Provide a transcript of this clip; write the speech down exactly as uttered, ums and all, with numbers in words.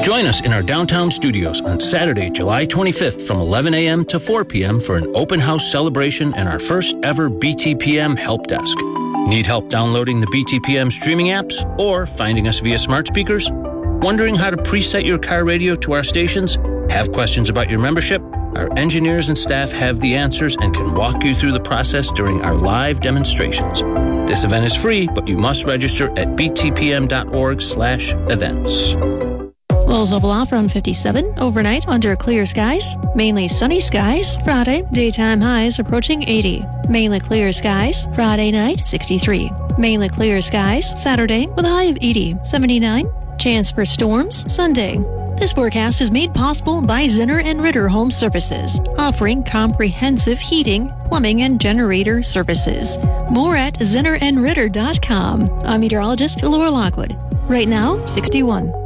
Join us in our downtown studios on Saturday, July twenty-fifth from eleven a.m. to four p.m. for an open house celebration and our first ever B T P M help desk. Need help downloading the B T P M streaming apps or finding us via smart speakers? Wondering how to preset your car radio to our stations? Have questions about your membership? Our engineers and staff have the answers and can walk you through the process during our live demonstrations. This event is free, but you must register at b t p m dot org slash events. Lows level off around fifty-seven. Overnight under clear skies. Mainly sunny skies. Friday, daytime highs approaching eighty. Mainly clear skies. Friday night, sixty-three. Mainly clear skies. Saturday with a high of eighty. seventy-nine. Chance for storms Sunday. This forecast is made possible by Zinner and Ritter Home Services, offering comprehensive heating, plumbing, and generator services. More at zinner and ritter dot com. I'm meteorologist Laura Lockwood. Right now, sixty-one.